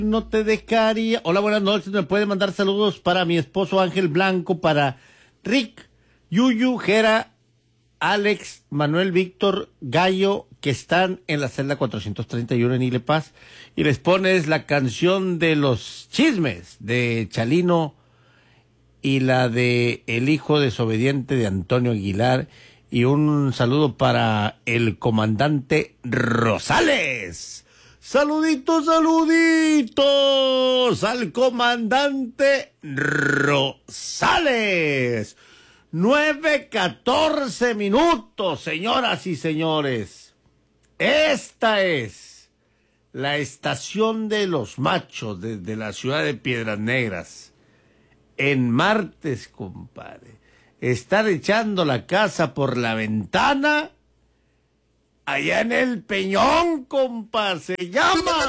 no te dejaría. Hola, buenas noches. Me puede mandar saludos para mi esposo Ángel Blanco, para Rick, Yuyu, Jera, Alex, Manuel, Víctor, Gallo, que están en la celda 431 en Ile Paz. Y les pones la canción de los chismes de Chalino y la de El hijo desobediente de Antonio Aguilar. Y un saludo para el comandante Rosales. Saluditos, saluditos al comandante Rosales. 9:14, señoras y señores. Esta es la estación de los machos desde la ciudad de Piedras Negras. En martes, compadre. Estar echando la casa por la ventana allá en el Peñón, compa, se llama